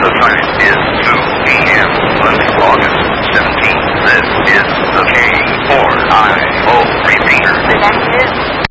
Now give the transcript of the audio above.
The time is 2 p.m. Monday, August 17th. This is the K4IO repeater. The next is